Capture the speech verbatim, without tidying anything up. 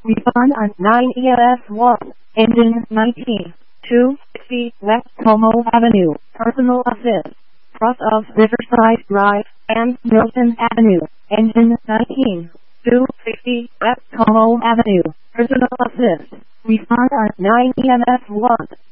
Respond on nine E M S one, engine nineteen, two sixty West Como Avenue, personal assist, cross of Riverside Drive and Milton Avenue, engine nineteen, two sixty West Como Avenue, personal assist. Respond on nine E M S one.